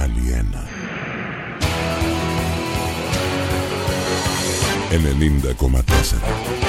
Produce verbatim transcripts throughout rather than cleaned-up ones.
Άλλη ένα. ενενήντα κόμμα τέσσερα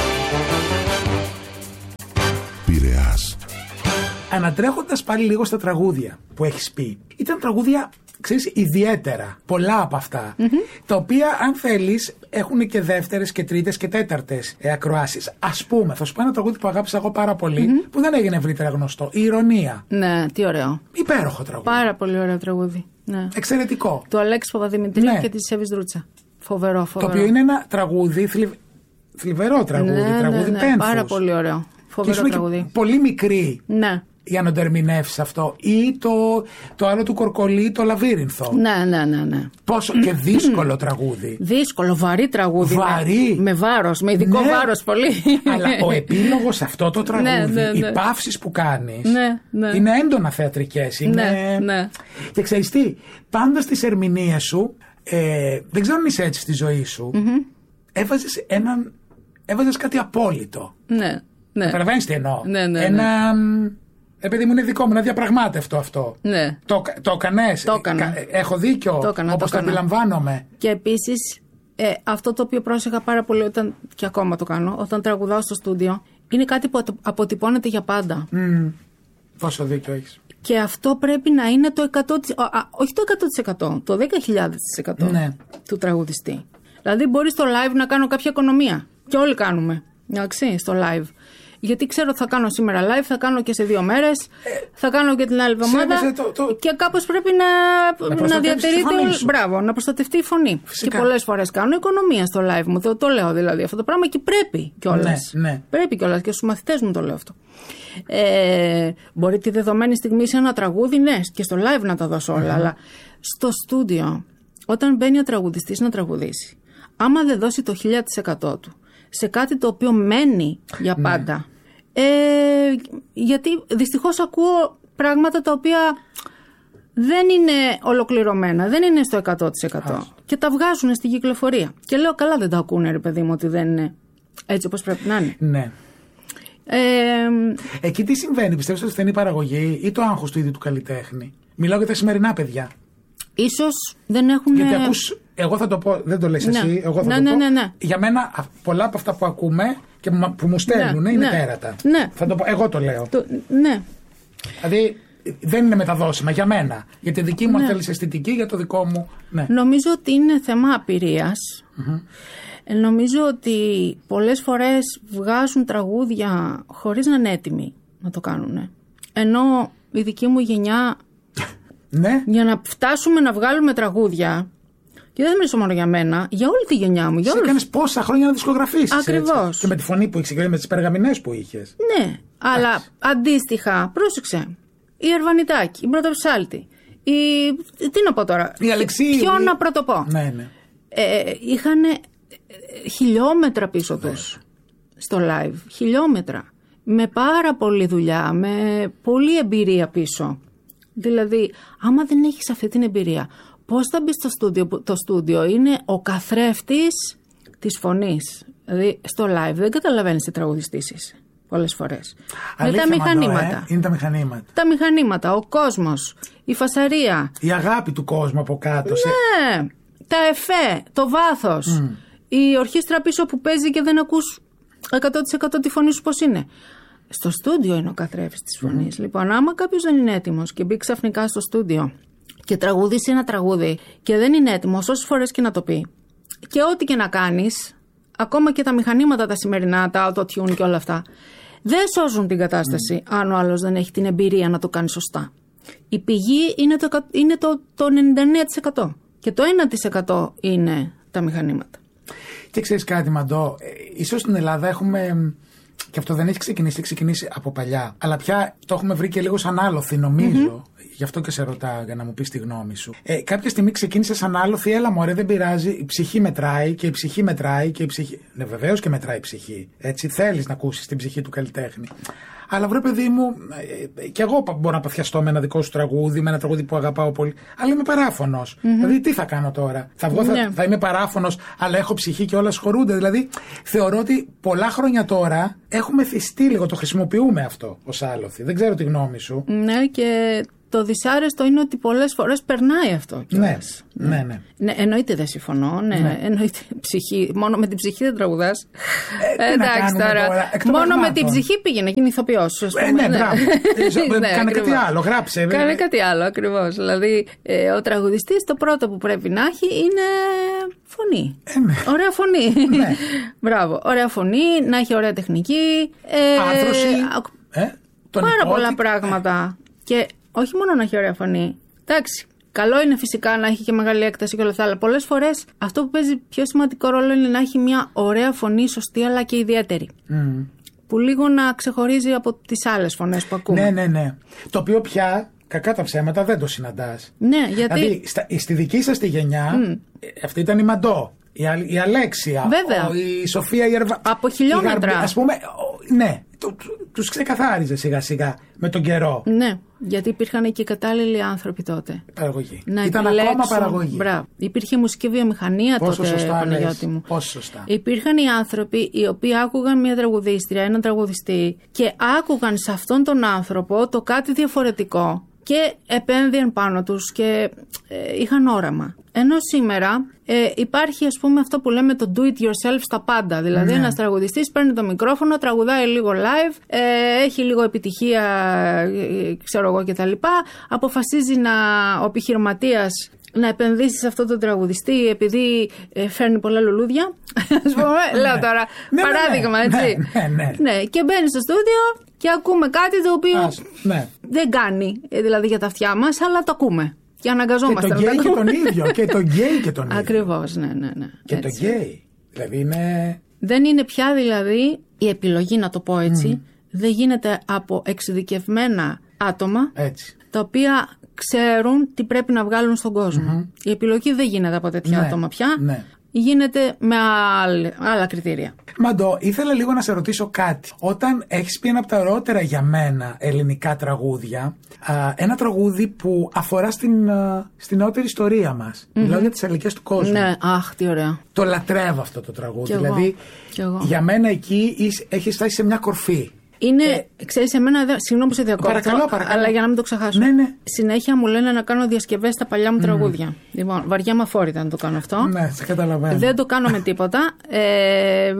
Πειραιάς. Ανατρέχοντας πάλι λίγο στα τραγούδια που έχεις πει, ήταν τραγούδια, ξέρεις, ιδιαίτερα, πολλά από αυτά, mm-hmm. τα οποία, αν θέλεις, έχουν και δεύτερες και τρίτες και τέταρτες ε, ακροάσεις. Ας πούμε, θα σου πω ένα τραγούδι που αγάπησα εγώ πάρα πολύ, mm-hmm. που δεν έγινε ευρύτερα γνωστό. Η Ηρωνία. Ναι, τι ωραίο. Υπέροχο τραγούδι. Πάρα πολύ ωραίο τραγούδι. Ναι. Εξαιρετικό. Του Αλέξη Παπαδημητρίου ναι. και της Εύης Δρούτσα. Φοβερό, φοβερό. Το οποίο είναι ένα τραγούδι, θλιβ... θλιβερό τραγούδι, ναι, τραγούδι ναι, ναι, πένθους. Πάρα πολύ ωραίο. Φοβερό τραγούδι. Πολύ μικρή. Ναι. Για να το ερμηνεύσεις αυτό. Ή το, το άλλο του Κορκολί, το Λαβύρινθο. Ναι, ναι, ναι, ναι. Πόσο και δύσκολο τραγούδι. Δύσκολο, βαρύ τραγούδι. Βαρύ. Με, με βάρος, με ειδικό ναι. βάρος πολύ. Αλλά ο επίλογος αυτό το τραγούδι, ναι, ναι, ναι. οι παύσεις που κάνεις, ναι, ναι. είναι έντονα θεατρικές. Είναι... Ναι, ναι. Και ξέρεις τι, πάντα στις ερμηνείες σου, ε, δεν ξέρω αν είσαι έτσι στη ζωή σου, mm-hmm. έβαζες, έναν, έβαζες κάτι απόλυτο. Ναι, ναι. Καταλαβαίνεις τι εννοώ. Ναι, ναι, ένα... ναι. Επειδή μου είναι δικό μου, να διαπραγμάτευτο αυτό. Ναι. Το, το έκανες. Το έκανα. Έχω δίκιο, το έκανα, όπως το, το αντιλαμβάνομαι. Και επίσης, ε, αυτό το οποίο πρόσεχα πάρα πολύ όταν, και ακόμα το κάνω, όταν τραγουδάω στο στούντιο, είναι κάτι που αποτυπώνεται για πάντα. Mm. Πόσο δίκιο έχεις. Και αυτό πρέπει να είναι το εκατό τοις εκατό, α, όχι το εκατό τοις εκατό, το δέκα χιλιάδες τοις εκατό ναι. του τραγουδιστή. Δηλαδή μπορεί στο live να κάνω κάποια οικονομία. Και όλοι κάνουμε. Εντάξει, στο live. Γιατί ξέρω ότι θα κάνω σήμερα live, θα κάνω και σε δύο μέρες, ε, θα κάνω και την άλλη εβδομάδα. Το, το... Και κάπως πρέπει να, να, να διατηρείται. Μπράβο, να προστατευτεί η φωνή. Φυσικά. Και πολλές φορές κάνω οικονομία στο live μου. Το, το λέω δηλαδή αυτό το πράγμα και πρέπει κιόλας. Ναι, ναι. Πρέπει κιόλας και στους μαθητές μου το λέω αυτό. Ε, μπορεί τη δεδομένη στιγμή σε ένα τραγούδι, ναι, και στο live να τα δώσω όλα. Mm-hmm. Αλλά στο στούντιο, όταν μπαίνει ο τραγουδιστής να τραγουδήσει, άμα δεν δώσει το χίλια τοις εκατό του σε κάτι το οποίο μένει για πάντα. Ναι. Ε, γιατί δυστυχώς ακούω πράγματα τα οποία δεν είναι ολοκληρωμένα, δεν είναι στο εκατό τοις εκατό. Άς. Και τα βγάζουν στην κυκλοφορία. Και λέω, καλά δεν τα ακούνε ρε παιδί μου, ότι δεν είναι έτσι όπως πρέπει να είναι. Ναι. Ε, Εκεί τι συμβαίνει, πιστεύεις ότι φταίνει η παραγωγή ή το άγχος του ίδιου του καλλιτέχνη? Μιλάω για τα σημερινά παιδιά. Ίσως δεν έχουν. Γιατί ακούς, εγώ θα το πω, δεν το λες ναι. εσύ, εγώ θα ναι, το ναι, πω. Ναι, ναι. Για μένα πολλά από αυτά που ακούμε και που μου στέλνουν ναι, είναι ναι. τέρατα. Ναι. Θα το πω, εγώ το λέω. Το, ναι. Δηλαδή δεν είναι μεταδόσιμα για μένα. Για τη δική μου, ναι. αν θέλεις, αισθητική, για το δικό μου. Ναι. Νομίζω ότι είναι θέμα απειρίας. Mm-hmm. Νομίζω ότι πολλές φορές βγάζουν τραγούδια χωρίς να είναι έτοιμοι να το κάνουν. Ενώ η δική μου γενιά, ναι. για να φτάσουμε να βγάλουμε τραγούδια, και δεν μιλήσω μόνο για μένα, για όλη τη γενιά μου. Εσύ έκανες πόσα χρόνια να δισκογραφήσεις. Ακριβώς. Και με τη φωνή που είχες και με τις περγαμηνές που είχες. Ναι, Άς. αλλά αντίστοιχα, πρόσεξε, η Ερβανιτάκη, η Πρωτοψάλτη, η... τι να πω τώρα, η Αλεξίου. Ποιο να πρωτοπώ. Ναι, ναι. Ε, είχαν χιλιόμετρα πίσω τους ναι. στο live, χιλιόμετρα, με πάρα πολλή δουλειά, με πολλή εμπειρία πίσω. Δηλαδή, άμα δεν έχεις αυτή την εμπειρία, πώς θα μπεις στο στούντιο? Το στούντιο είναι ο καθρέφτης της φωνής. Δηλαδή, στο live δεν καταλαβαίνεις τι τραγουδιστής είσαι πολλές φορές. Με τα μηχανήματα. Ε, είναι τα μηχανήματα. Τα μηχανήματα, ο κόσμος, η φασαρία. Η αγάπη του κόσμου από κάτω. Ναι, σε... τα εφέ, το βάθος. Mm. Η ορχήστρα πίσω που παίζει και δεν ακούς εκατό τοις εκατό τη φωνή σου πώς είναι. Στο στούντιο είναι ο καθρέφτης της φωνής. Mm. Λοιπόν, άμα κάποιος δεν είναι έτοιμος και μπει ξαφνικά στο στούντιο και τραγουδήσει ένα τραγούδι και δεν είναι έτοιμος, όσες φορές και να το πει, και ό,τι και να κάνεις, ακόμα και τα μηχανήματα τα σημερινά, τα auto-tune και όλα αυτά, δεν σώζουν την κατάσταση mm. αν ο άλλος δεν έχει την εμπειρία να το κάνει σωστά. Η πηγή είναι το, είναι το, το ενενήντα εννέα τοις εκατό και το ένα τοις εκατό είναι τα μηχανήματα. Και ξέρεις κάτι, Μαντώ, ε, ίσως στην Ελλάδα έχουμε, και αυτό δεν έχει ξεκινήσει, έχει ξεκινήσει από παλιά, αλλά πια το έχουμε βρει και λίγο σαν άλοθη, νομίζω. Mm-hmm. Γι' αυτό και σε ρωτάω για να μου πεις τη γνώμη σου. Ε, κάποια στιγμή ξεκίνησε σαν άλοθη, έλα μωρέ, δεν πειράζει, η ψυχή μετράει και η ψυχή μετράει και η ψυχή. Ναι, βεβαίως και μετράει η ψυχή. Έτσι, θέλεις να ακούσεις την ψυχή του καλλιτέχνη. Αλλά βρε παιδί μου, ε, και εγώ μπορώ να παθιαστώ με ένα δικό σου τραγούδι, με ένα τραγούδι που αγαπάω πολύ. Αλλά είμαι παράφωνος. Mm-hmm. Δηλαδή, τι θα κάνω τώρα? Θα βγω, θα, yeah. θα είμαι παράφωνος, αλλά έχω ψυχή και όλα σχορούνται. Δηλαδή, θεωρώ ότι πολλά χρόνια τώρα έχουμε θυστεί λίγο, το χρησιμοποιούμε αυτό ως άλοθη. Δεν ξέρω τη γνώμη σου. Ναι, και το δυσάρεστο είναι ότι πολλές φορές περνάει αυτό. Ναι, ναι, ναι. Ναι, εννοείται δεν συμφωνώ. Ναι, ναι. Εννοείται ψυχή. Μόνο με την ψυχή δεν τραγουδάς. Ε, εντάξει τώρα. τώρα μόνο με την ψυχή πήγαινε και είναι ηθοποιός. Ε, ναι, μπράβο. ναι, κάνε κάτι άλλο, γράψε. Κάνε κάτι άλλο, ακριβώς. Δηλαδή, ε, ο τραγουδιστής το πρώτο που πρέπει να έχει είναι φωνή. Ε, ναι. Ωραία φωνή. Ναι. Μπράβο. Ωραία φωνή, να έχει ωραία τεχνική. Ε, Άρθρωση. Ε, πάρα υπότι... πολλά πράγματα. Ε. Και όχι μόνο να έχει ωραία φωνή. Εντάξει. Καλό είναι φυσικά να έχει και μεγάλη έκταση και όλα αυτά, αλλά πολλές φορές αυτό που παίζει πιο σημαντικό ρόλο είναι να έχει μια ωραία φωνή, σωστή αλλά και ιδιαίτερη. Mm. Που λίγο να ξεχωρίζει από τις άλλες φωνές που ακούμε. Ναι, ναι, ναι. Το οποίο πια, κακά τα ψέματα, δεν το συναντάς. Ναι, γιατί. Δηλαδή, στα, στη δική σας τη γενιά, mm. αυτή ήταν η Μαντό, η, Α, η Αλέξια, βέβαια. Ο, η Σοφία Ιερβα. Από χιλιόμετρα. Ας πούμε, ο, ναι. Τους ξεκαθάριζε σιγά σιγά με τον καιρό. Ναι, γιατί υπήρχαν και κατάλληλοι άνθρωποι τότε. Παραγωγή. Να Ήταν επιλέξουν, ακόμα παραγωγή. Μπράβο. Υπήρχε μουσική βιομηχανία πόσο τότε, σωστά Παναγιώτη μου. Πόσο σωστά. Υπήρχαν οι άνθρωποι οι οποίοι άκουγαν μια τραγουδίστρια, έναν τραγουδιστή και άκουγαν σε αυτόν τον άνθρωπο το κάτι διαφορετικό και επένδυαν πάνω τους και ε, είχαν όραμα. Ενώ σήμερα ε, υπάρχει ας πούμε αυτό που λέμε το do it yourself στα πάντα. Δηλαδή, ναι. ένας τραγουδιστής παίρνει το μικρόφωνο, τραγουδάει λίγο live, ε, έχει λίγο επιτυχία, ε, ξέρω εγώ κτλ. Αποφασίζει να, ο επιχειρηματίας να επενδύσει σε αυτόν τον τραγουδιστή επειδή ε, φέρνει πολλά λουλούδια. Ας πούμε, λέω τώρα ναι, παράδειγμα, ναι, έτσι. Ναι, ναι, ναι. ναι, και μπαίνει στο στούντιο και ακούμε κάτι το οποίο Ας, ναι. δεν κάνει δηλαδή για τα αυτιά μας, αλλά το ακούμε. Και αναγκαζόμαστε και το γκέι και τον ίδιο. Και το γκέι και τον ίδιο. Ακριβώς, ναι, ναι, ναι. Και έτσι. το γκέι. Δηλαδή είναι. Δεν είναι πια δηλαδή η επιλογή, να το πω έτσι, mm. δεν γίνεται από εξειδικευμένα άτομα έτσι. τα οποία ξέρουν τι πρέπει να βγάλουν στον κόσμο. Mm-hmm. Η επιλογή δεν γίνεται από τέτοια ναι, άτομα πια. Ναι. Γίνεται με άλλα, άλλα κριτήρια. Μαντώ, ήθελα λίγο να σε ρωτήσω κάτι. Όταν έχεις πει ένα από τα ωραιότερα για μένα ελληνικά τραγούδια, α, ένα τραγούδι που αφορά στην, α, στην νεότερη ιστορία μας. Mm-hmm. Μιλάω για τις αλικές του κόσμου. Ναι, αχ, τι ωραία. Το λατρεύω αυτό το τραγούδι. Κι δηλαδή, εγώ. για μένα εκεί έχεις φτάσει σε μια κορφή. Είναι, ε, ξέρεις, εμένα, δε, συγγνώμη που σε διακόπτω, παρακαλώ, παρακαλώ. αλλά για να μην το ξεχάσω. Ναι, ναι. Συνέχεια μου λένε να κάνω διασκευές στα παλιά μου mm. τραγούδια. Λοιπόν, βαριά με αφόρητα να το κάνω αυτό. Ναι, σε καταλαβαίνω. Δεν το κάνω με τίποτα. Ε,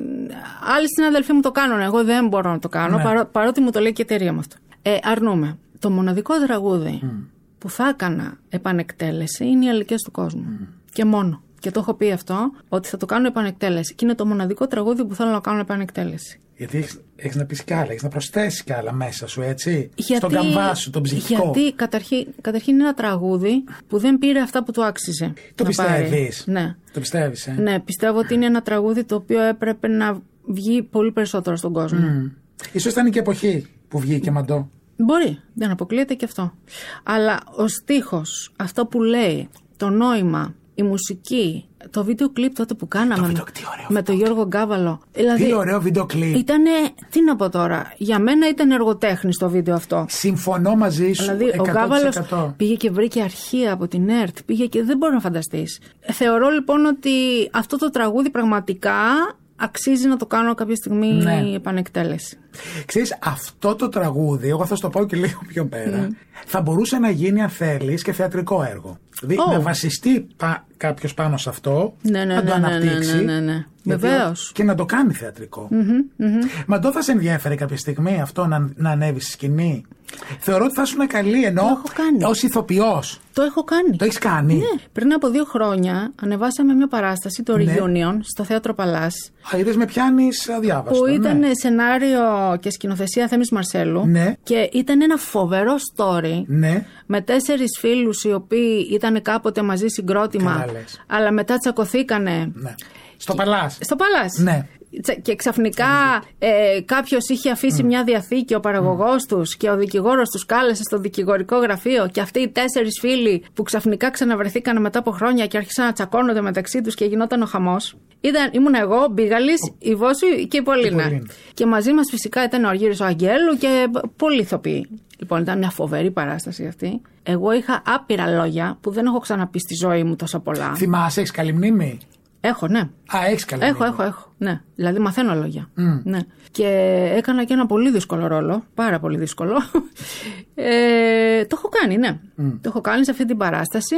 άλλοι συναδελφοί μου το κάνουν. Εγώ δεν μπορώ να το κάνω, ναι. παρό, παρότι μου το λέει και η εταιρεία μου αυτό. Ε, αρνούμε. Το μοναδικό τραγούδι mm. που θα έκανα επανεκτέλεση είναι οι αλικές του κόσμου. Mm. Και μόνο. Και το έχω πει αυτό, ότι θα το κάνω επανεκτέλεση. Και είναι το μοναδικό τραγούδι που θέλω να κάνω επανεκτέλεση. Γιατί έχεις, έχεις να πεις κι άλλα, έχεις να προσθέσεις κι άλλα μέσα σου, έτσι. Γιατί, στον καμβά σου, τον ψυχικό. Γιατί καταρχήν, καταρχήν είναι ένα τραγούδι που δεν πήρε αυτά που του άξιζε. Το πιστεύεις. Ναι. Το πιστεύεις, ε. Ναι, πιστεύω ότι είναι ένα τραγούδι το οποίο έπρεπε να βγει πολύ περισσότερο στον κόσμο. Mm. Ίσως ήταν και εποχή που βγήκε Μαντώ. Μπορεί, δεν αποκλείεται και αυτό. Αλλά ο στίχος, αυτό που λέει, το νόημα, η μουσική, το βίντεο κλιπ τότε που κάναμε βίντεο, με τον Γιώργο Γκάβαλο. Δηλαδή, τι ωραίο βίντεο κλιπ. Ήτανε, τι να πω τώρα, για μένα ήταν εργοτέχνη το βίντεο αυτό. Συμφωνώ μαζί σου. Δηλαδή εκατό τοις εκατό. Ο Γκάβαλος πήγε και βρήκε αρχεία από την ΕΡΤ, πήγε και δεν μπορώ να φανταστείς. Θεωρώ λοιπόν ότι αυτό το τραγούδι πραγματικά αξίζει να το κάνω κάποια στιγμή ναι. επανεκτέλεση. Ξέρεις, αυτό το τραγούδι, εγώ θα σου το πάω και λίγο πιο πέρα, mm. θα μπορούσε να γίνει αν θέλεις και θεατρικό έργο. Δηλαδή oh. να βασιστεί πα, κάποιος πάνω σε αυτό, ναι, ναι, να το ναι, αναπτύξει ναι, ναι, ναι, ναι. Βεβαίως. Και να το κάνει θεατρικό. Mm-hmm, mm-hmm. Μα το θα σε ενδιαφέρει κάποια στιγμή αυτό να, να ανέβει στη σκηνή. Θεωρώ ότι θα ήσουν καλή ενώ ως ηθοποιός. Το έχω κάνει. Το έχεις κάνει. Ναι. Πριν από δύο χρόνια ανεβάσαμε μια παράσταση, το ναι. Reunion, στο Θέατρο Παλάς. Α, είδες με πιάνεις αδιάβαστο. Που ήταν ναι. σενάριο και σκηνοθεσία Θέμης Μαρσέλου. Ναι. Και ήταν ένα φοβερό story. Ναι. Με τέσσερις φίλους οι οποίοι ήταν κάποτε μαζί συγκρότημα. Αλλά μετά τσακωθήκανε. Ναι. Στο Παλάς. Στο Παλάς. Ναι. Και ξαφνικά ε, κάποιος είχε αφήσει mm. μια διαθήκη, ο παραγωγός mm. τους, και ο δικηγόρος τους κάλεσε στο δικηγορικό γραφείο. Και αυτοί οι τέσσερις φίλοι που ξαφνικά ξαναβρεθήκαν μετά από χρόνια και άρχισαν να τσακώνονται μεταξύ τους και γινόταν ο χαμός. Ήταν, ήμουν εγώ, ο Μπίγαλης, oh. η Βόσου και η Πολίνα. Και, και μαζί μας φυσικά ήταν ο Αργύρης ο Αγγέλου και πολλοί ηθοποιοί. Λοιπόν, ήταν μια φοβερή παράσταση αυτή. Εγώ είχα άπειρα λόγια που δεν έχω ξαναπεί στη ζωή μου τόσα πολλά. Θυμάσαι, έχεις καλή μνήμη? Έχω, ναι. Α, έχεις καλά. Έχω, έχω, έχω. Ναι. Δηλαδή μαθαίνω λόγια. Mm. Ναι. Και έκανα και ένα πολύ δύσκολο ρόλο. Πάρα πολύ δύσκολο. ε, το έχω κάνει, ναι. Mm. Το έχω κάνει σε αυτή την παράσταση.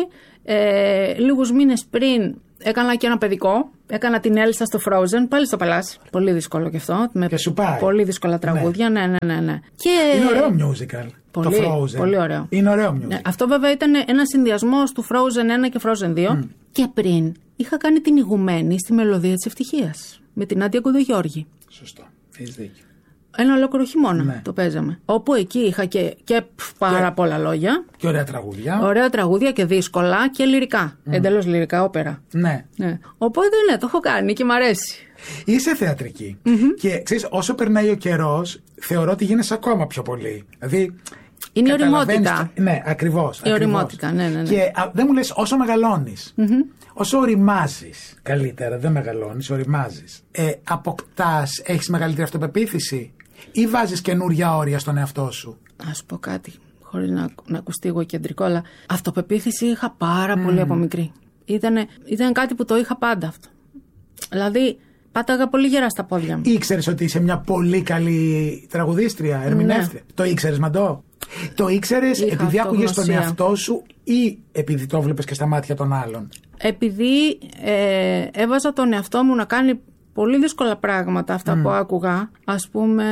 Ε, λίγους μήνες πριν έκανα και ένα παιδικό. Έκανα την Έλσα στο Frozen, πάλι στο Παλάσι. Πολύ δύσκολο και αυτό. Με και σου πάει. Πολύ δύσκολα τραγούδια. Ναι, ναι, ναι. ναι. Και... Είναι ωραίο musical. Πολύ, το Frozen. Πολύ ωραίο. Είναι ωραίο musical. Ναι, αυτό βέβαια ήταν ένα συνδυασμός του Frozen ένα και Frozen δύο. Mm. Και πριν είχα κάνει την ηγουμένη στη Μελωδία της Ευτυχίας με την Άντια Κουδογιώργη. Σωστό. Έχεις δίκιο. Ένα ολόκληρο χειμώνα ναι. το παίζαμε. Όπου εκεί είχα και, και πάρα και, πολλά λόγια. Και ωραία τραγούδια. Ωραία τραγούδια και δύσκολα και λυρικά. Mm. Εντελώς λυρικά, όπερα. Ναι. ναι. Οπότε ναι, το έχω κάνει και μ' αρέσει. Είσαι θεατρική. Mm-hmm. Και ξέρεις, όσο περνάει ο καιρός, θεωρώ ότι γίνεσαι ακόμα πιο πολύ. Δηλαδή. Είναι η ωριμότητα. Ναι, ακριβώς. Η ωριμότητα, ναι, ναι, ναι. Και α, δεν μου λες όσο μεγαλώνεις. Mm-hmm. Όσο οριμάζεις, καλύτερα, δεν μεγαλώνεις, οριμάζεις. Ε, αποκτάς, έχεις μεγαλύτερη αυτοπεποίθηση ή βάζεις καινούρια όρια στον εαυτό σου? Να σου πω κάτι, χωρίς να, να ακουστεί εγωκεντρικό, αλλά αυτοπεποίθηση είχα πάρα mm. πολύ από μικρή. Ήτανε, ήταν κάτι που το είχα πάντα αυτό. Δηλαδή, πάταγα πολύ γερά στα πόδια μου. Ήξερες ότι είσαι μια πολύ καλή τραγουδίστρια, ερμηνεύτρια? Ναι. Το ήξερες, Μαντώ? Το ήξερες επειδή άκουγες τον εαυτό σου ή επειδή το βλέπεις και στα μάτια των άλλων? Επειδή ε, έβαζα τον εαυτό μου να κάνει πολύ δύσκολα πράγματα αυτά mm. που άκουγα. Ας πούμε,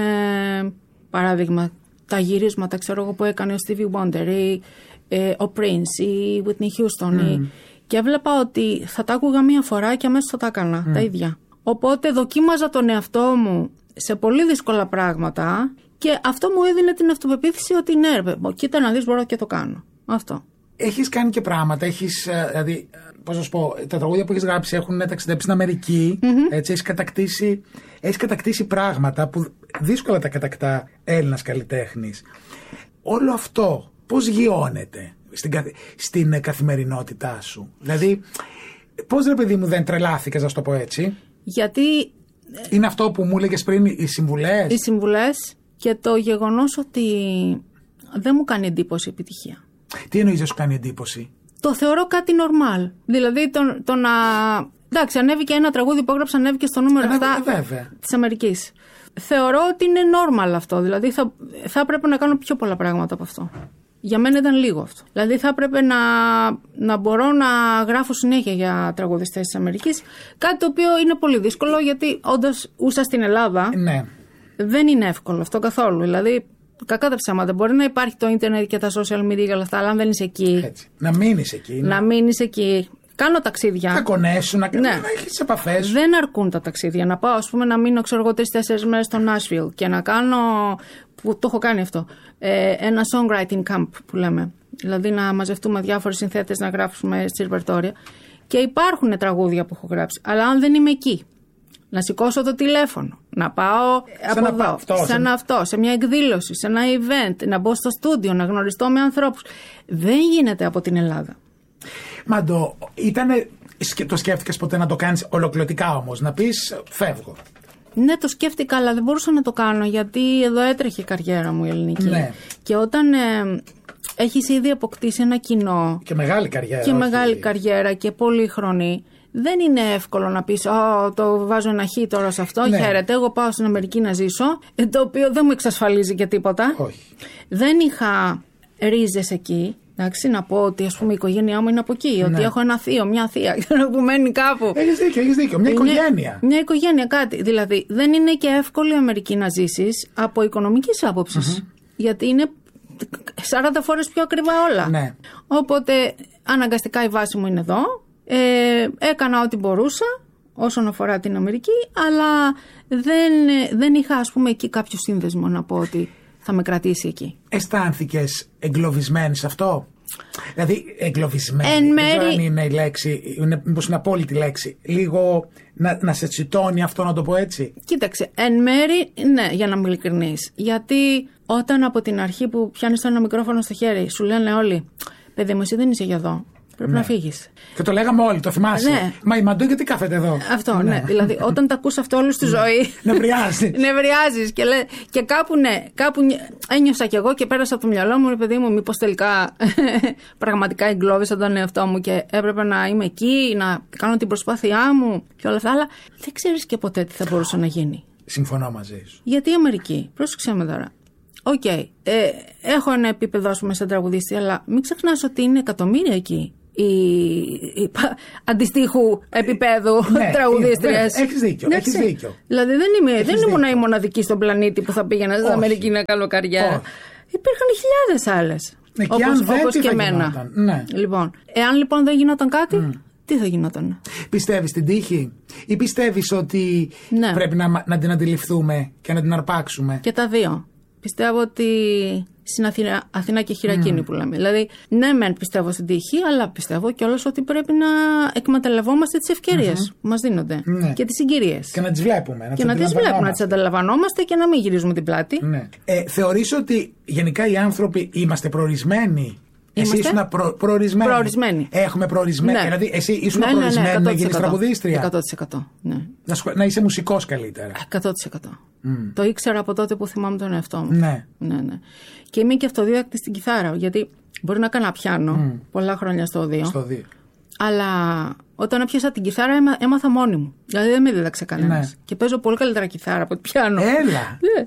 παράδειγμα, τα γυρίσματα ξέρω εγώ που έκανε ο Stevie Wonder ή ε, ο Prince ή η Whitney Houston mm. ή, και έβλεπα ότι θα τα άκουγα μία φορά και αμέσως θα τα έκανα mm. τα ίδια. Οπότε δοκίμαζα τον εαυτό μου σε πολύ δύσκολα πράγματα και αυτό μου έδινε την αυτοπεποίθηση ότι ναι, ρε, κοίτα να δεις, μπορώ και το κάνω. Αυτό. Έχεις κάνει και πράγματα, έχεις, δηλαδή, πώς να σου πω, τα τραγούδια που έχεις γράψει έχουν ταξιδέψει στην Αμερική, mm-hmm. έτσι, έχεις κατακτήσει, έχεις κατακτήσει πράγματα που δύσκολα τα κατακτά Έλληνας καλλιτέχνης. Όλο αυτό πώς γιώνεται στην, στην καθημερινότητά σου? Δηλαδή, πώς ρε παιδί μου δεν τρελάθηκες, να σου το πω έτσι? Γιατί... Είναι αυτό που μου έλεγες πριν, οι συμβουλές. Οι συμβουλές και το γεγονός ότι δεν μου κάνει εντύπωση η επιτυχία. Τι εννοείς δεν σου κάνει εντύπωση? Το θεωρώ κάτι normal. Δηλαδή το, το να... Εντάξει, ανέβηκε ένα τραγούδι που έγραψα, ανέβηκε στο νούμερο επτά της Αμερικής. Θεωρώ ότι είναι normal αυτό. Δηλαδή θα, θα έπρεπε να κάνω πιο πολλά πράγματα από αυτό. Για μένα ήταν λίγο αυτό. Δηλαδή θα έπρεπε να, να μπορώ να γράφω συνέχεια για τραγουδιστές της Αμερικής. Κάτι το οποίο είναι πολύ δύσκολο γιατί όντως ούσα στην Ελλάδα. Ναι. Δεν είναι εύκολο αυτό καθόλου. Δηλαδή, κακά τα ψέματα. Μπορεί να υπάρχει το ίντερνετ και τα social media και όλα αυτά, αλλά αν δεν είσαι εκεί. Έτσι. Να μείνεις εκεί. Ναι. Να μείνεις εκεί. Κάνω ταξίδια. Να κονέσουν, να, ναι. να έχεις επαφές. Δεν αρκούν τα ταξίδια. Να πάω, ας πούμε, να μείνω, ξέρω εγώ, τρεις-τέσσερις μέρες στο Nashville και να κάνω. Που το έχω κάνει αυτό. Ε, ένα songwriting camp που λέμε. Δηλαδή να μαζευτούμε διάφοροι συνθέτες να γράψουμε στη ρεπερτόρια. Και υπάρχουν τραγούδια που έχω γράψει. Αλλά αν δεν είμαι εκεί. Να σηκώσω το τηλέφωνο, να πάω σε από ένα εδώ, αυτό, σε σε... ένα αυτό, σε μια εκδήλωση, σε ένα event, να μπω στο στούντιο, να γνωριστώ με ανθρώπους. Δεν γίνεται από την Ελλάδα. Μαντώ, ήτανε, το σκέφτηκες ποτέ να το κάνεις ολοκληρωτικά όμως, να πεις φεύγω? Ναι, το σκέφτηκα, αλλά δεν μπορούσα να το κάνω γιατί εδώ έτρεχε η καριέρα μου η ελληνική. Ναι. Και όταν ε, έχεις ήδη αποκτήσει ένα κοινό. Και μεγάλη καριέρα. Και όχι... μεγάλη καριέρα και πολύχρονη. Δεν είναι εύκολο να πεις «Ω, το βάζω ένα χ τώρα σε αυτό, ναι. χαίρετε, εγώ πάω στην Αμερική να ζήσω», το οποίο δεν μου εξασφαλίζει και τίποτα. Όχι. Δεν είχα ρίζες εκεί, εντάξει, να πω ότι ας πούμε η οικογένειά μου είναι από εκεί, ναι. ότι έχω ένα θείο, μια θεία που μένει κάπου. Έχεις δίκιο, έχεις δίκιο, μια οικογένεια. Μια, μια οικογένεια, κάτι. Δηλαδή δεν είναι και εύκολο η Αμερική να ζήσεις από οικονομικής άποψης, mm-hmm. γιατί είναι σαράντα φορές πιο ακριβά όλα. Ναι. Οπότε αναγκαστικά η βάση μου είναι εδώ. Ε, έκανα ό,τι μπορούσα όσον αφορά την Αμερική, αλλά δεν, δεν είχα ας πούμε εκεί κάποιο σύνδεσμο να πω ότι θα με κρατήσει εκεί. Αισθάνθηκες εγκλωβισμένη σε αυτό? Δηλαδή εγκλωβισμένη, εν μέρη... δεν ξέρω αν είναι η λέξη, είναι, μήπως είναι απόλυτη λέξη, λίγο να, να σε τσιτώνει αυτό, να το πω έτσι? Κοίταξε, εν μέρη ναι, για να είμαι ειλικρινής, γιατί όταν από την αρχή που πιάνεις ένα μικρόφωνο στο χέρι σου λένε όλοι «Παιδί μου, εσύ δεν είσαι για εδώ». Πρέπει ναι. να φύγεις. Και το λέγαμε όλοι, το θυμάσαι. Ναι. Μα η Μαντώ γιατί κάθεται εδώ. Αυτό, ναι. ναι. Δηλαδή, όταν τα ακούς αυτό όλη στη ζωή. Νευριάζεις. Νευριάζεις. Και, λέ, και κάπου, ναι, κάπου ένιωσα κι εγώ και πέρασα από το μυαλό μου, ρε παιδί μου, μήπως τελικά πραγματικά εγκλώβησα τον εαυτό μου και έπρεπε να είμαι εκεί, να κάνω την προσπάθειά μου και όλα αυτά. Αλλά δεν ξέρεις και ποτέ τι θα μπορούσε να γίνει. Συμφωνώ μαζί σου. Γιατί η Αμερική, πρόσεξε με τώρα. Οκ, okay, ε, έχω ένα επίπεδο, ας πούμε, σαν τραγουδίστρια, αλλά μην ξεχνάς ότι είναι εκατομμύρια εκεί η, η, η αντιστοίχου επίπεδου ναι, τραγουδίστριας. Έχεις δίκιο, ναι, έχεις δίκιο. Δηλαδή δεν, είμαι, έχεις δεν ήμουν η μοναδική στον πλανήτη που θα πήγαινα στην Αμερική να κάνω καριέρα. Όχι. Υπήρχαν χιλιάδες άλλες. Ναι, όπως, και αν όπως δεν, και εμένα. Ναι. Λοιπόν, εάν λοιπόν δεν γινόταν κάτι, mm. τι θα γινόταν. Πιστεύεις στην τύχη ή πιστεύεις ότι ναι. πρέπει να, να την αντιληφθούμε και να την αρπάξουμε? Και τα δύο. Πιστεύω ότι στην Αθήνα, Αθήνα και χειρακίνη mm. που λέμε. Δηλαδή, ναι, μεν πιστεύω στην τύχη, αλλά πιστεύω κιόλας ότι πρέπει να εκμεταλλευόμαστε τις ευκαιρίες mm-hmm. που μας δίνονται ναι. και τις συγκυρίες. Και να τις βλέπουμε. Να και να τις βλέπουμε, να τις αντιλαμβανόμαστε και να μην γυρίζουμε την πλάτη. Ναι. Ε, θεωρείς ότι γενικά οι άνθρωποι είμαστε προορισμένοι? Εσύ ήσουν προ, προορισμένη. Προορισμένη. Έχουμε προορισμένη. Ναι. Δηλαδή, εσύ ήσουν ναι, ναι, προορισμένη ναι, να γίνεις τραγουδίστρια. εκατό τοις εκατό. Ναι. Να, σου, να είσαι μουσικός καλύτερα. εκατό τοις εκατό. Mm. Το ήξερα από τότε που θυμάμαι τον εαυτό μου. Ναι. ναι, ναι. Και είμαι και αυτοδίδακτη στην κιθάρα. Γιατί μπορεί να έκανα πιάνο mm. πολλά χρόνια στο οδείο. Στο οδείο. Αλλά όταν έπιασα την κιθάρα έμα, έμαθα μόνη μου. Δηλαδή δεν με δίδαξε κανένας. Ναι. Και παίζω πολύ καλύτερα κιθάρα από το πιάνο. Έλα. ναι.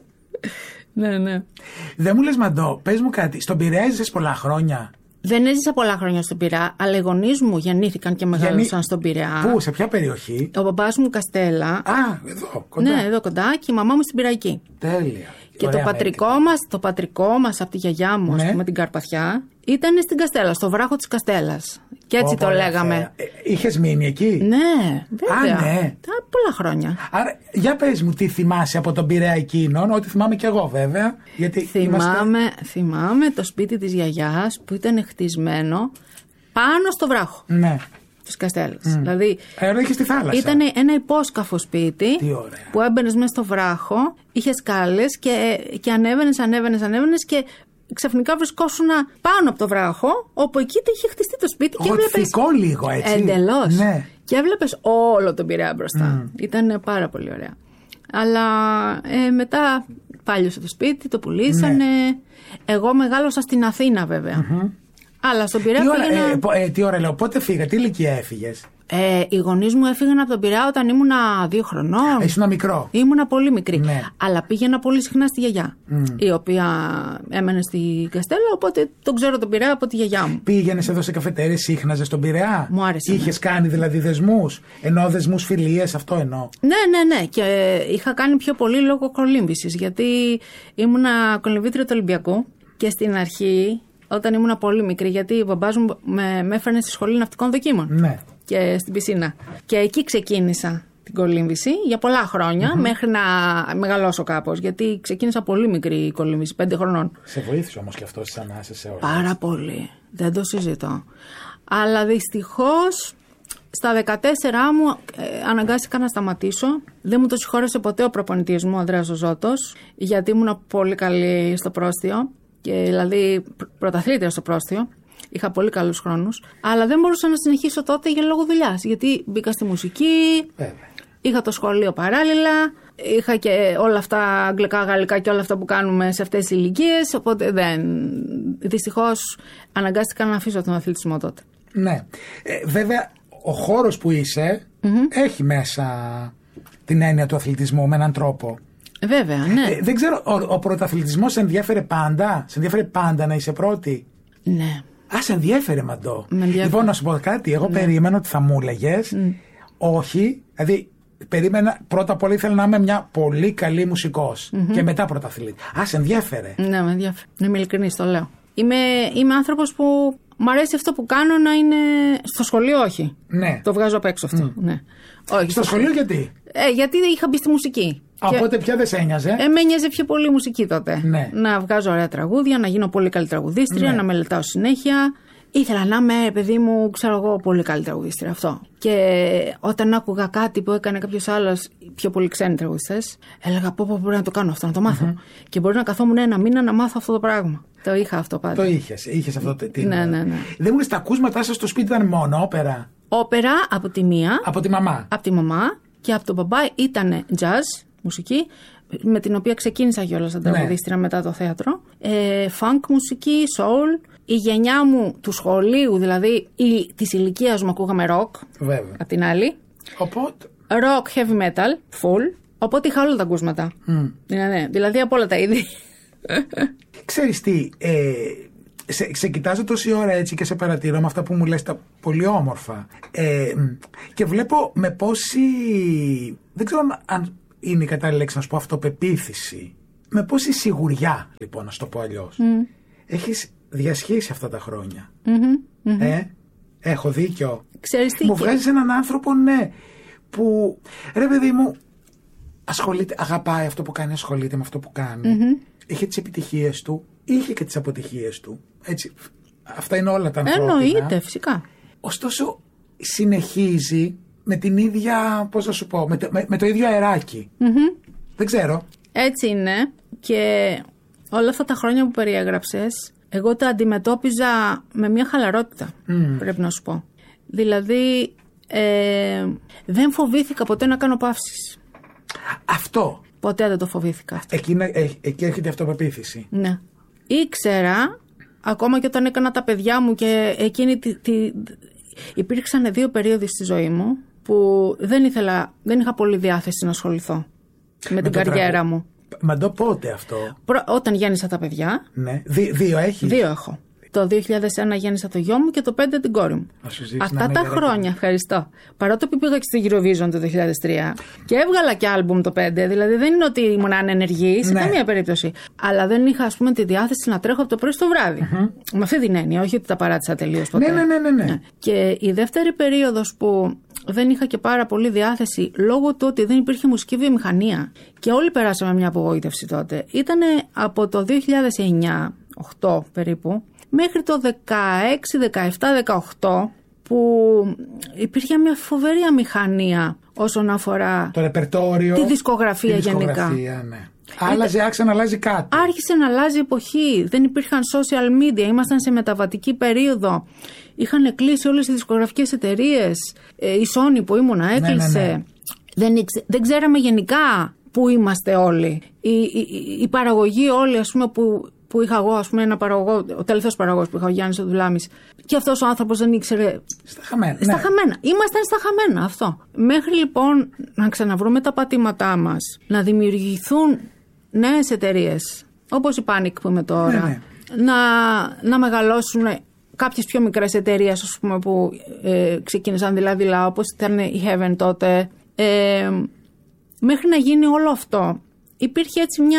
ναι, ναι. Δεν μου λες, Μαντώ, πες μου κάτι. Στον Πειραιά έζησες πολλά χρόνια? Δεν έζησα πολλά χρόνια στον Πειραιά, αλλά οι γονείς μου γεννήθηκαν και μεγάλωσαν Γεννή... στον Πειραιά. Πού, σε ποια περιοχή? Ο μπαμπάς μου Καστέλα. Α, εδώ, κοντά. Ναι, εδώ κοντά, και η μαμά μου στην Πειραϊκή. Τέλεια. Και το πατρικό, μας, το πατρικό μας από τη γιαγιά μου, ναι. με την Καρπαθιά, ήταν στην Καστέλα, στο βράχο της Καστέλας. Και έτσι Ω, το λέγαμε. Ε, είχες μείνει εκεί? Ναι, βέβαια. Α, ναι. Τα πολλά χρόνια. Άρα, για πες μου, τι θυμάσαι από τον Πειραιά εκείνον? Ό,τι θυμάμαι κι εγώ, βέβαια. Γιατί θυμάμαι, είμαστε... θυμάμαι το σπίτι της γιαγιάς που ήταν χτισμένο πάνω στο βράχο. Ναι. Της Καστέλας. Mm. Δηλαδή, Άρα είχες στη θάλασσα. Ήταν ένα υπόσκαφο σπίτι που έμπαινες μέσα στο βράχο, είχε σκάλες και, και ανέβαινες, ανέβαινες, ανέβαινες και ξαφνικά βρισκόσουν πάνω από το βράχο, όπου εκεί είχε χτιστεί το σπίτι και έβλεπες. λίγο έτσι. Εντελώς. Ναι. Και έβλεπες όλο τον Πειραιά μπροστά. Mm. Ήταν πάρα πολύ ωραία. Αλλά ε, μετά πάλιωσε το σπίτι, το πουλήσανε. Ναι. Εγώ μεγάλωσα στην Αθήνα βέβαια. Mm-hmm. Αλλά στον Πειραιά. Τι ώρα, πήγαινα... ε, ε, τι ώρα λέω, πότε φύγα, τι ηλικία έφυγες? Ε, οι γονείς μου έφυγαν από τον Πειραιά όταν ήμουνα δύο χρονών. Ήσουνα μικρό. Ήμουνα πολύ μικρή. Ναι. Αλλά πήγαινα πολύ συχνά στη γιαγιά. Mm. Η οποία έμενε στη Καστέλα, οπότε τον ξέρω τον Πειραιά από τη γιαγιά μου. Πήγαινες εδώ σε καφετέρειες, σύχναζες στον Πειραιά? Μου άρεσε. Είχες ναι. κάνει δηλαδή δεσμούς? Εννοώ δεσμούς φιλίες, αυτό εννοώ. Ναι, ναι, ναι. Και είχα κάνει πιο πολύ λόγω κολύμβησης. Γιατί ήμουνα κολυμβήτρια του Ολυμπιακού και στην αρχή. Όταν ήμουν πολύ μικρή, γιατί ο μπαμπάς μου με, με έφερνε στη σχολή ναυτικών δοκίμων. Ναι. Και στην πισίνα. Και εκεί ξεκίνησα την κολύμβηση για πολλά χρόνια, mm-hmm. μέχρι να μεγαλώσω κάπως. Γιατί ξεκίνησα πολύ μικρή η κολύμβηση, πέντε χρονών. Σε βοήθησε όμως και αυτό στις ανάσες σε όλα? Πάρα πολύ. Δεν το συζητώ. Αλλά δυστυχώς στα δεκατέσσερα μου ε, αναγκάστηκα να σταματήσω. Δεν μου το συγχώρεσε ποτέ ο προπονητής μου, ο Ανδρέας Ζωζώτος, γιατί ήμουν πολύ καλή στο πρόστιο. Και δηλαδή πρωταθλήτρια στο πρόστιο. Είχα πολύ καλούς χρόνους. Αλλά δεν μπορούσα να συνεχίσω τότε για λόγω δουλειάς. Γιατί μπήκα στη μουσική, Βέβαια. είχα το σχολείο παράλληλα, είχα και όλα αυτά αγγλικά, γαλλικά και όλα αυτά που κάνουμε σε αυτές τις ηλικίες. Οπότε δεν. Δυστυχώς αναγκάστηκα να αφήσω τον αθλητισμό τότε. Ναι. Ε, βέβαια, ο χώρος που είσαι mm-hmm. έχει μέσα την έννοια του αθλητισμού με έναν τρόπο. Βέβαια, ναι. Ε, δεν ξέρω, ο, ο πρωταθλητισμός σε ενδιέφερε πάντα? Σε ενδιέφερε πάντα να είσαι πρώτη? Ναι. Α, σε ενδιέφερε, Μαντώ. Λοιπόν, να σου πω κάτι. Εγώ ναι. περίμενα ότι θα μου έλεγες mm. όχι. Δηλαδή, περίμενα πρώτα απ' όλα ήθελα να είμαι μια πολύ καλή μουσικός mm-hmm. και μετά πρωταθλήτη. Α, σε ενδιέφερε. Ναι, με ενδιαφέρει. Να είμαι ειλικρινής, το λέω. Είμαι, είμαι άνθρωπος που μ' αρέσει αυτό που κάνω να είναι. Στο σχολείο, όχι. Ναι. Το βγάζω απ' έξω αυτό. Mm. Ναι. Όχι, στο, στο σχολείο, γιατί? Ε, γιατί είχα μπει στη μουσική. Οπότε πια δεν σε ένοιαζε. Ε, με ένοιαζε πιο πολύ η μουσική τότε. Ναι. Να βγάζω ωραία τραγούδια, να γίνω πολύ καλή τραγουδίστρια, ναι. να μελετάω συνέχεια. ήθελα να είμαι, παιδί μου, ξέρω εγώ, πολύ καλή τραγουδίστρια αυτό. Και όταν άκουγα κάτι που έκανε κάποιος άλλος, πιο πολύ ξένοι τραγουδιστές, έλεγα πω, πω μπορεί να το κάνω αυτό, να το μάθω. Mm-hmm. Και μπορεί να καθόμουν ένα μήνα να μάθω αυτό το πράγμα. Το είχα αυτό πάντα. Το είχες, είχες αυτό το τι. Ναι, ναι, ναι. Δεν μου λες, τα ακούσματά σας στο σπίτι ήταν μόνο όπερα? Όπερα από τη μία. Από τη μαμά. Από τη μαμά. Και από τον μπαμπά ήταν jazz, μουσική, με την οποία ξεκίνησα κιόλας σαν τραγουδίστρια, ναι, μετά το θέατρο. Ε, funk μουσική, soul. Η γενιά μου του σχολείου, δηλαδή η, της ηλικίας μου, ακούγαμε rock. Βέβαια. Απ' την άλλη. Οπότε. Rock, heavy metal, full. Οπότε είχα όλα τα ακούσματα. Mm. Ναι, ναι, δηλαδή από όλα τα είδη. Ξέρεις τι, ε, σε, σε κοιτάζω τόση ώρα έτσι και σε παρατηρώ με αυτά που μου λες τα πολύ όμορφα. Ε, και βλέπω με πόση, δεν ξέρω αν είναι η κατάλληλη λέξη να σου πω, αυτοπεποίθηση. Με πόση σιγουριά, λοιπόν, να σου το πω αλλιώς. Mm. Έχεις διασχίσει αυτά τα χρόνια. Mm-hmm, mm-hmm. Ε, έχω δίκιο. Ξέρεις τι, μου βγάζεις έναν άνθρωπο, ναι, που, ρε παιδί μου, ασχολείται, αγαπάει αυτό που κάνει, ασχολείται με αυτό που κάνει. Mm-hmm. Είχε τις επιτυχίες του, είχε και τις αποτυχίες του. Έτσι, αυτά είναι όλα τα ανθρώπινα. Εννοείται, φυσικά. Ωστόσο, συνεχίζει με την ίδια, πώς να σου πω, με το, με, με το ίδιο αεράκι. Mm-hmm. Δεν ξέρω. Έτσι είναι. Και όλα αυτά τα χρόνια που περιέγραψες, εγώ τα αντιμετώπιζα με μια χαλαρότητα, mm. πρέπει να σου πω. Δηλαδή, ε, δεν φοβήθηκα ποτέ να κάνω παύσεις. Αυτό. Ποτέ δεν το φοβήθηκα αυτό. Εκεί, ε, εκεί έρχεται η αυτοπεποίθηση. Ναι. Ήξερα, ακόμα και όταν έκανα τα παιδιά μου και εκείνη τη, τη, υπήρξαν δύο περίοδοι στη ζωή μου που δεν ήθελα, δεν είχα πολύ διάθεση να ασχοληθώ με, με την καριέρα τραγου... μου. Μα το πότε αυτό? Προ... Όταν γέννησα τα παιδιά. Ναι. Δι, δύο έχεις? Δύο έχω. Το δύο χιλιάδες ένα γέννησα το γιο μου και το πέντε την κόρη μου. Αυτά τα χρόνια, ευχαριστώ. Παρότι που πήγα και στο Eurovision το δύο χιλιάδες τρία και έβγαλα και άλμπουμ το πέντε, δηλαδή δεν είναι ότι ήμουν ανενεργή σε ναι. καμία περίπτωση. Αλλά δεν είχα, ας πούμε, τη διάθεση να τρέχω από το πρωί στο βράδυ. Mm-hmm. Με αυτή την έννοια, όχι ότι τα παράτησα τελείως ποτέ. Ναι, ναι, ναι, ναι, ναι. Και η δεύτερη περίοδος που δεν είχα και πάρα πολύ διάθεση λόγω του ότι δεν υπήρχε μουσική βιομηχανία και όλοι περάσαμε μια απογοήτευση τότε, ήταν από το δύο χιλιάδες εννιά οκτώ περίπου μέχρι το δεκαέξι, δεκαεπτά, δεκαοκτώ που υπήρχε μια φοβερή αμηχανία όσον αφορά το ρεπερτόριο, τη δισκογραφία, τη δισκογραφία γενικά. Ναι. Άλλαζε, άρχισε να αλλάζει κάτι. Άρχισε να αλλάζει η εποχή. Δεν υπήρχαν social media. Ήμασταν σε μεταβατική περίοδο. Είχαν κλείσει όλες οι δισκογραφικές εταιρείες. Η Sony που ήμουνα έκλεισε. Ναι, ναι, ναι. Δεν, δεν ξέραμε γενικά πού είμαστε όλοι. Η, η, η παραγωγή όλοι, ας πούμε, που, που είχα εγώ, ας πούμε, ένα παραγωγό, ο τελευταίος παραγωγός που είχα, ο Γιάννης ο Δουλάμης, και αυτός ο άνθρωπος δεν ήξερε. Στα χαμένα. Στα ναι. χαμένα. Ήμασταν στα χαμένα, αυτό. Μέχρι λοιπόν να ξαναβρούμε τα πατήματά μας, να δημιουργηθούν νέες εταιρείες, όπως η Panic που είμαι τώρα, ναι, ναι. Να, να μεγαλώσουν κάποιες πιο μικρές εταιρείες, ας πούμε, που ε, ξεκίνησαν δειλά-δειλά, όπως ήταν η Heaven τότε. Ε, μέχρι να γίνει όλο αυτό, υπήρχε έτσι μια,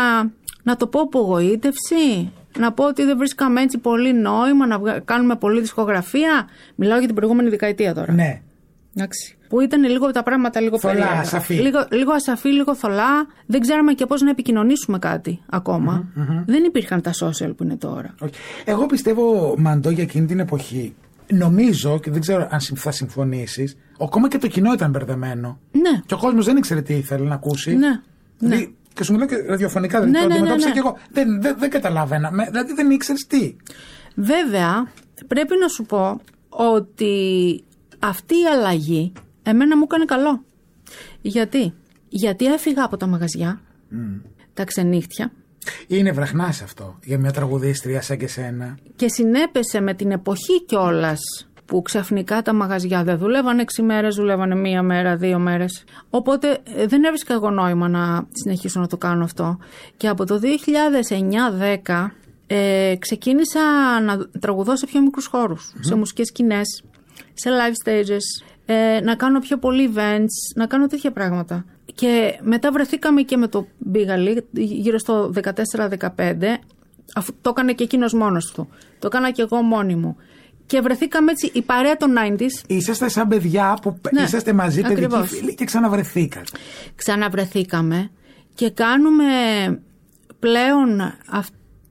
να το πω, απογοήτευση, να πω ότι δεν βρίσκαμε έτσι πολύ νόημα να κάνουμε πολλή δισκογραφία. Μιλάω για την προηγούμενη δεκαετία τώρα. Ναι. Εντάξει. Που ήταν λίγο τα πράγματα λίγο θολά, ασαφή. Λίγο, λίγο ασαφή, λίγο θολά. Δεν ξέραμε και πώς να επικοινωνήσουμε κάτι ακόμα. Mm-hmm, mm-hmm. Δεν υπήρχαν τα social που είναι τώρα. Okay. Εγώ πιστεύω, Μαντώ, για εκείνη την εποχή, νομίζω, και δεν ξέρω αν θα συμφωνήσεις, ακόμα και το κοινό ήταν μπερδεμένο. Ναι. Και ο κόσμος δεν ήξερε τι ήθελε να ακούσει. Ναι. Δηλαδή, ναι. Και σου μιλάω και ραδιοφωνικά, δεν ναι, το ναι, αντιμετώπισα ναι, ναι. και εγώ. Δεν, δεν, δεν καταλάβαινα. Δηλαδή δεν ήξερες τι. Βέβαια, πρέπει να σου πω ότι αυτή η αλλαγή εμένα μου έκανε καλό. Γιατί? Γιατί έφυγα από τα μαγαζιά, mm. τα ξενύχτια. Είναι βραχνάς αυτό για μια τραγουδίστρια σαν και σένα. Και συνέπεσε με την εποχή κιόλας που ξαφνικά τα μαγαζιά δεν δουλεύαν έξι μέρες, δουλεύαν μία μέρα, δύο μέρες. Οπότε δεν έβρισκα εγώ νόημα να συνεχίσω να το κάνω αυτό. Και από το δύο χιλιάδες εννιά δέκα ε, ξεκίνησα να τραγουδώ σε πιο μικρούς χώρους, mm-hmm. σε μουσικές σκηνές, σε live stages, ε, να κάνω πιο πολλοί events, να κάνω τέτοια πράγματα. Και μετά βρεθήκαμε και με το Μπίγαλι γύρω στο δεκατέσσερα δεκαπέντε, αφού το έκανε και εκείνος μόνος του. Το έκανα και εγώ μόνη μου. Και βρεθήκαμε έτσι η παρέα των ενενήντα. Είσαστε σαν παιδιά που ναι, είσαστε μαζί, παιδικοί φίλοι, και ξαναβρεθήκατε. Ξαναβρεθήκαμε και κάνουμε πλέον αυ-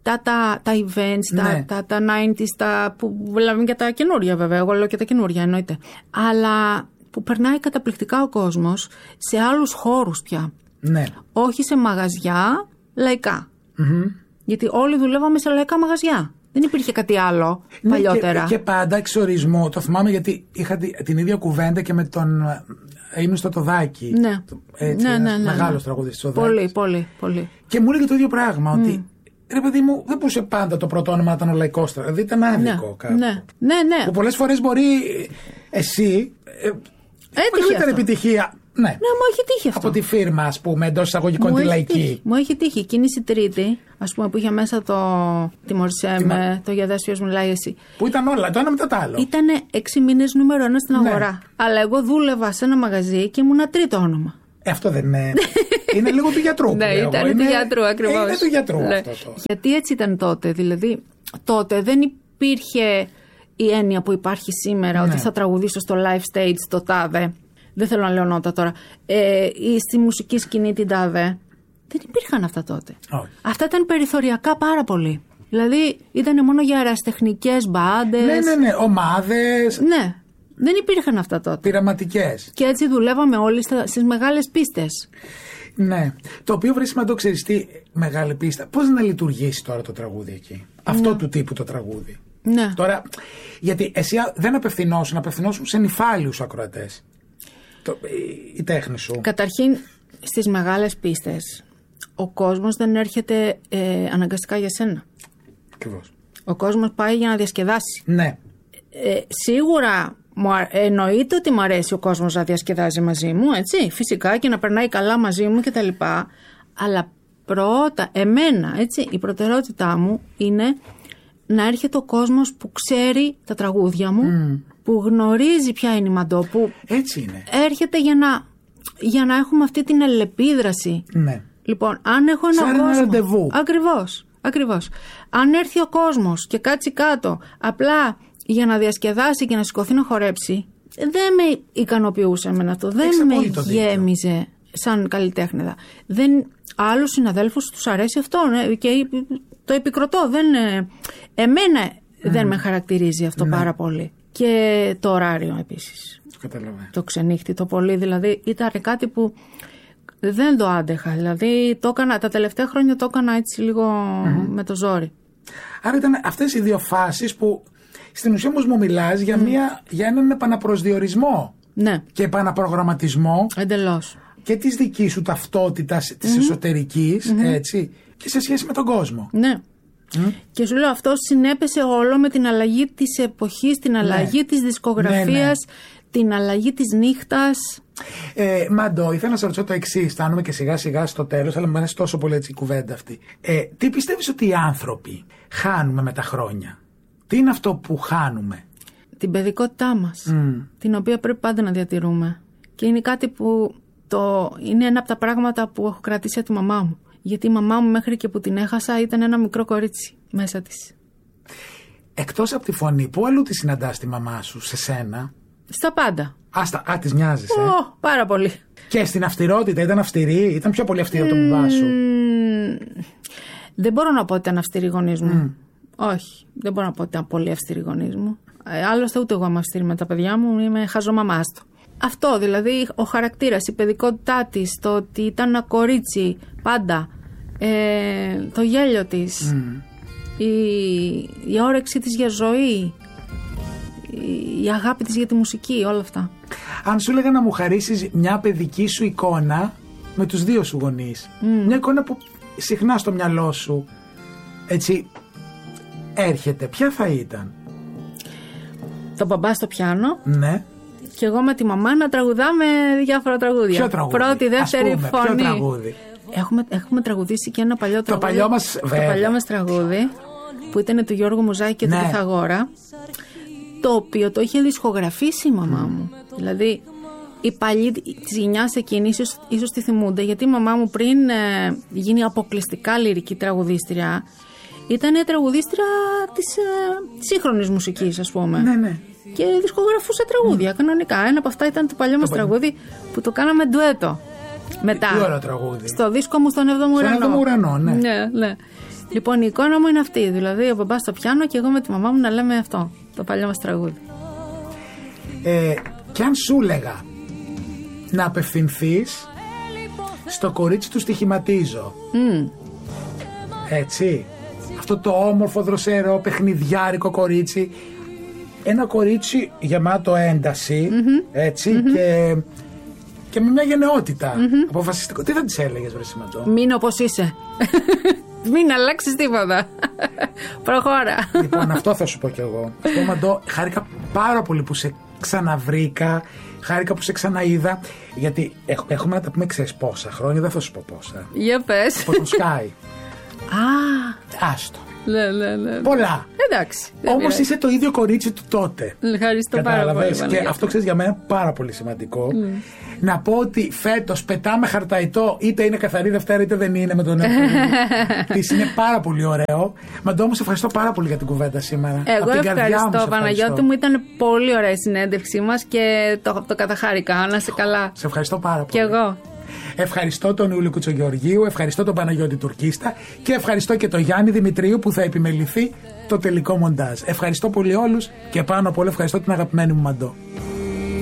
αυτά τα, τα events, Ναι. τα, τα, τα ενενήντα, τα, που βλέπουμε και τα καινούρια βέβαια, εγώ λέω και τα καινούρια εννοείται. Αλλά που περνάει καταπληκτικά ο κόσμος σε άλλους χώρους πια. Ναι. Όχι σε μαγαζιά, λαϊκά. Mm-hmm. Γιατί όλοι δουλεύαμε σε λαϊκά μαγαζιά. Δεν υπήρχε κάτι άλλο Ναι, παλιότερα. Και, και πάντα εξορισμό. Το θυμάμαι γιατί είχα την ίδια κουβέντα και με τον Ήμουν στο Τοδάκι. Ναι. Έτσι, ναι, ναι, ναι, ναι. Μεγάλος τραγουδιστής. Πολύ, πολύ, πολύ. Και μου έλεγε το ίδιο πράγμα. Mm. Ότι ρε παιδί μου, δεν μπορούσε πάντα το πρώτο όνομα να ήταν ο λαϊκός τραγουδιστής. Δηλαδή ήταν άδικο Ναι, κάπου. ναι, ναι, ναι. Που πολλές φορές μπορεί εσύ. Ε, Έτυχε ήταν αυτό. επιτυχία. Ναι. Ναι, μου έχει τύχει αυτό. Από τη φίρμα, ας πούμε, εντός εισαγωγικών Μου τη έχει λαϊκή. τύχει. Μου έχει τύχει. Η κίνηση Τρίτη, ας πούμε, που είχε μέσα το Τιμωρησέ Τι με, μα- το Για δες ποιος μιλάει εσύ. Που ήταν όλα, το ένα μετά το άλλο. Ήταν έξι μήνες νούμερο ένα στην Ναι. αγορά. Αλλά εγώ δούλευα σε ένα μαγαζί και ήμουν τρίτο όνομα. Ε, αυτό δεν είναι. Είναι λίγο του γιατρού. που Ναι, λέω ήταν εγώ. του Είναι- γιατρού ακριβώς. ε, Είναι του γιατρού Ναι. αυτό το. Γιατί έτσι ήταν τότε. Δηλαδή, τότε δεν υπήρχε η έννοια που υπάρχει σήμερα, Ναι. ότι θα τραγουδήσω στο live stage το τάδε. Δεν θέλω να λέω νότα τώρα. Ε, ή στη μουσική σκηνή την τάδε. Δεν υπήρχαν αυτά τότε. Όχι. Αυτά ήταν περιθωριακά πάρα πολύ. Δηλαδή, ήταν μόνο για αεραστεχνικές μπάντες. Ναι, ναι, ναι. Ομάδες, Ναι, δεν υπήρχαν αυτά τότε. πειραματικές. Και έτσι δουλεύαμε όλοι στα, στις μεγάλες πίστες. Ναι. Το οποίο βρει σημαντικό, ξέρεις τι, μεγάλη πίστα. Πώς να λειτουργήσει τώρα το τραγούδι εκεί. Αυτό του τύπου το τραγούδι. Ναι. Τώρα, γιατί εσύ δεν απευθυνόσουν, απευθυνόσουν σε νυφάλιους ακροατές. Το, η, η τέχνη σου. Καταρχήν, στις μεγάλες πίστες, ο κόσμος δεν έρχεται ε, αναγκαστικά για σένα. Ακριβώς. Ο κόσμος πάει για να διασκεδάσει. Ναι. Ε, σίγουρα μου α- εννοείται ότι μου αρέσει ο κόσμος να διασκεδάζει μαζί μου, έτσι, φυσικά, και να περνάει καλά μαζί μου κτλ. Αλλά πρώτα, εμένα, έτσι, η προτεραιότητά μου είναι να έρχεται ο κόσμος που ξέρει τα τραγούδια μου, που γνωρίζει ποια είναι η Μαντό, που Έτσι είναι. έρχεται για να, για να έχουμε αυτή την αλληλεπίδραση. Ναι. Λοιπόν, αν έχω ένα Σαν ένα κόσμο. ραντεβού. Ακριβώς, ακριβώς. Αν έρθει ο κόσμος και κάτσει κάτω απλά για να διασκεδάσει και να σηκωθεί να χορέψει, δεν με ικανοποιούσε εμένα αυτό. Δεν Έχεις με απόλυτο δίκιο. γέμιζε σαν καλλιτέχνηδα. Δεν, άλλους συναδέλφους τους αρέσει αυτό, ναι, και το επικροτώ. Δεν, ε, εμένα δεν με χαρακτηρίζει αυτό πάρα πολύ. Και το ωράριο επίσης. Καταλαβαίνω. Το ξενύχτη, το πολύ, δηλαδή ήταν κάτι που δεν το άντεχα. Δηλαδή το έκανα, τα τελευταία χρόνια το έκανα έτσι λίγο με το ζόρι. Άρα ήταν αυτές οι δύο φάσεις που στην ουσία όμως μου μιλάς για, μια, για έναν επαναπροσδιορισμό Ναι, και επαναπρογραμματισμό εντελώς. και της δικής σου ταυτότητας, της εσωτερικής, έτσι, και σε σχέση με τον κόσμο. Ναι. Και σου λέω, αυτό συνέπεσε όλο με την αλλαγή της εποχής, την αλλαγή της δισκογραφίας, Ναι, ναι. την αλλαγή της νύχτας. Ε, Μαντώ, ήθελα να σε ρωτήσω το εξής. Φτάνουμε και σιγά σιγά στο τέλος, αλλά μου αρέσει τόσο πολύ έτσι η κουβέντα αυτή. Ε, τι πιστεύεις ότι οι άνθρωποι χάνουμε με τα χρόνια? Τι είναι αυτό που χάνουμε? Την παιδικότητά μας, την οποία πρέπει πάντα να διατηρούμε. Και είναι κάτι που το, είναι ένα από τα πράγματα που έχω κρατήσει από τη μαμά μου. Γιατί η μαμά μου μέχρι και που την έχασα ήταν ένα μικρό κορίτσι μέσα της. Εκτός από τη φωνή, πού αλλού τη συναντάς τη μαμά σου, σε σένα? Στα πάντα. Άστα, α, της μοιάζεις, ε. Ω, πάρα πολύ. Και στην αυστηρότητα, ήταν αυστηρή, ήταν πιο πολύ αυστηρό το μπαμπά σου. Μ, δεν μπορώ να πω ότι ήταν αυστηρή γονείς μου. Όχι, δεν μπορώ να πω ότι ήταν πολύ αυστηρή γονείς μου. Ε, άλλωστε ούτε εγώ είμαι αυστηρή με τα παιδιά μου, είμαι χαζομαμά στο. Αυτό δηλαδή, ο χαρακτήρας, η παιδικότητά της, το ότι ήταν ένα κορίτσι πάντα, ε, το γέλιο της, η, η όρεξή της για ζωή, η, η αγάπη της για τη μουσική, όλα αυτά. Αν σου έλεγα να μου χαρίσεις μια παιδική σου εικόνα με τους δύο σου γονείς, μια εικόνα που συχνά στο μυαλό σου έτσι έρχεται, ποια θα ήταν? Το μπαμπά στο πιάνο. Ναι. Και εγώ με τη μαμά να τραγουδάμε διάφορα τραγούδια. Ποιο τραγούδι? Πρώτη, δεύτερη Ας πούμε, φωνή. ποιο τραγούδι? Έχουμε, έχουμε τραγουδήσει και ένα παλιό τραγούδι. παλιό μας, Το βέβαια. παλιό μας τραγούδι, που ήταν του Γιώργου Μουζάκη και Ναι. του Πιθαγόρα, το οποίο το είχε δισκογραφήσει η μαμά μου. Δηλαδή, οι παλιοί της γενιάς εκείνη ίσως, ίσως τη θυμούνται, γιατί η μαμά μου πριν ε, γίνει αποκλειστικά λυρική τραγουδίστρια, ήταν τραγουδίστρια της ε, σύγχρονης μουσικής, ας πούμε. Ναι, ναι. Και δισκογραφούσε τραγούδια κανονικά. Ένα από αυτά ήταν το παλιό μας τραγούδι που το κάναμε ντουέτο. Μετά. Τι ωραίο τραγούδι. Στο δίσκο μου στον έβδομο Στον ουρανό. έβδομο ουρανό, ναι. Ναι, ναι. Λοιπόν, η εικόνα μου είναι αυτή. Δηλαδή, ο μπαμπάς στο πιάνο και εγώ με τη μαμά μου να λέμε αυτό. Το παλιό μας τραγούδι. Ε, κι αν σου έλεγα να απευθυνθείς στο κορίτσι του στοιχηματίζω. Mm. Έτσι. Αυτό το όμορφο, δροσερό, παιχνιδιάρικο κορίτσι. Ένα κορίτσι γεμάτο ένταση, mm-hmm. έτσι, mm-hmm. Και, και με μια γενναιότητα. Mm-hmm. Αποφασιστικό. Τι θα της έλεγες, βρε Σιμαντό? Μείνω όπως είσαι. Μην αλλάξεις τίποτα. Προχώρα. Λοιπόν, αυτό θα σου πω κι εγώ. Μαντώ, χάρηκα πάρα πολύ που σε ξαναβρήκα. Χάρηκα που σε ξαναείδα. Γιατί έχουμε να τα πούμε, ξέρεις πόσα χρόνια, δεν θα σου πω πόσα. Για πες. Από το Sky. Α, άστο. Ναι, ναι, ναι. Πολλά. Εντάξει. Όμως είσαι το ίδιο κορίτσι του τότε. Ευχαριστώ πάρα πολύ. Και αυτό ξέρεις για μένα είναι πάρα πολύ σημαντικό. Mm. Να πω ότι φέτος πετάμε χαρταϊτό, είτε είναι καθαρή Δευτέρα είτε δεν είναι, με τον εαυτό της. Είναι πάρα πολύ ωραίο. Μαντώ, όμως ευχαριστώ πάρα πολύ για την κουβέντα σήμερα. Εγώ ευχαριστώ, Παναγιώτη μου. Ήταν πολύ ωραία η συνέντευξή μας και το, το καταχάρηκα. Να είσαι καλά. Σε ευχαριστώ πάρα πολύ. Και εγώ. Ευχαριστώ τον Ιούλιο Κουτσογεωργίου, ευχαριστώ τον Παναγιώτη Τουρκίστα και ευχαριστώ και τον Γιάννη Δημητρίου που θα επιμεληθεί το τελικό μοντάζ. Ευχαριστώ πολύ όλους και πάνω απ' όλα ευχαριστώ την αγαπημένη μου Μαντώ.